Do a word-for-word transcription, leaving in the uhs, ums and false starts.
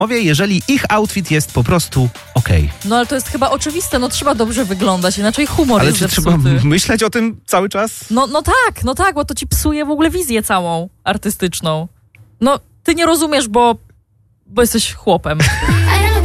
Mówię, jeżeli ich outfit jest po prostu okej. Okay. No ale to jest chyba oczywiste, no trzeba dobrze wyglądać, inaczej humor Ale jest czy zepsuty. trzeba myśleć o tym cały czas? No, no tak, no tak, bo to ci psuje w ogóle wizję całą artystyczną. No, ty nie rozumiesz, bo, bo jesteś chłopem.